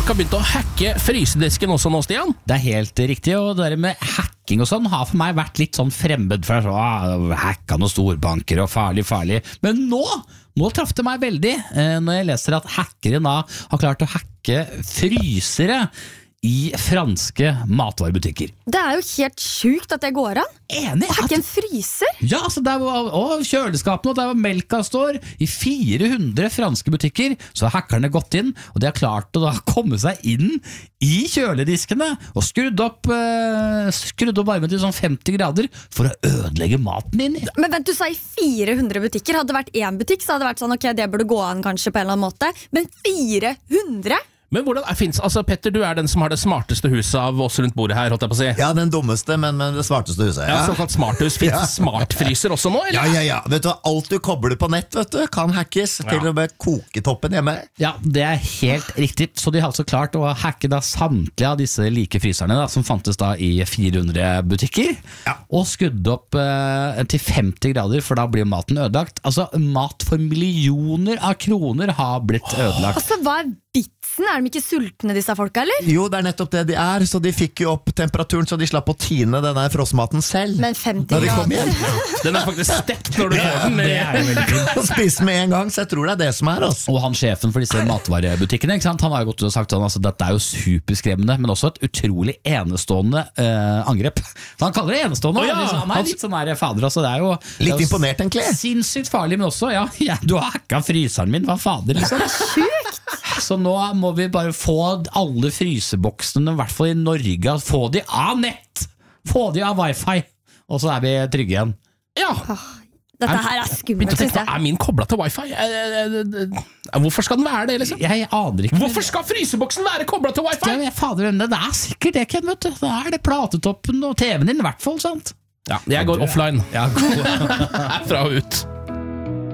folk har begynt å hacke frysedisken også nå, Stian? Det helt riktig, og det der med hacking og sånn har for meg vært litt sånn fremmed for hacka noen storbanker og farlig. Men nå traff det meg veldig når jeg leser at hackere da har klart å hacke frysere i franske matvarebutikker. Det jo helt sjukt at det går an. Enig. Hacke en fryser? Ja, altså der var kjøleskapene, og der var melka står. I 400 franske butikker så har hackerne gått inn, og de har klart å da komme seg inn i kjølediskene og skrudd opp varmen til sånn 50 grader for å ødelegge maten inni. Men vent, du sa i 400 butikker. Hadde det vært én butikk, så hadde det vært sånn, ok, det burde gå an kanskje på en eller annen måte. Men 400? Men hvordan finnes, altså Petter, du den som har det smarteste huset av oss rundt bordet her, holdt jeg på å si. Ja, den dummeste, men det smarteste huset. Ja, såkalt smarthus. Finnes smartfryser også nå, eller? Ja. Vet du, alt du kobler på nett, kan hackes. Til og med koketoppen hjemme. Ja, det helt riktig. Så de har altså klart å hacke da samtlige av disse like fryserne da, som fantes da i 400 butikker, og skudde opp til 50 grader, for da blir maten ødelagt. Altså, mat for millioner av kroner har blitt ødelagt. Altså, hva vitsen? De ikke sultne, disse folka, eller? Jo, det nettopp det de så de fikk jo opp temperaturen, så de slapp å tine denne frostmaten selv. Men 50 grader. Den faktisk stekt når du får den. Det jo veldig fint. Og spise med en gang, så jeg tror det det som altså. Og han sjefen for disse matvarebutikkene, ikke sant? Han har jo gått ut og sagt sånn, altså, dette jo superskremmende, men også et utrolig enestående angrep. Så han kaller det enestående. Han litt sånn her fader, altså, det jo litt imponert, egentlig. Sinnssykt farlig, men også, du har hacka fryseren min, hva fader, liksom. Sjukt! Så nå må vi bare få alle fryseboksene, i hvert fall i Norge, få de av nett, få de av wifi, og så vi trygge igjen. Ja. Dette her skummelt, synes jeg. Min koblet til wifi? Hvorfor skal den være det, liksom? Jeg aner ikke. Hvorfor skal fryseboksen være koblet til wifi? Fader, det sikkert det, Ken, vet du. Det det platetoppen og TV-en din, i hvert fall, sant? Ja, jeg går offline. Herfra og ut.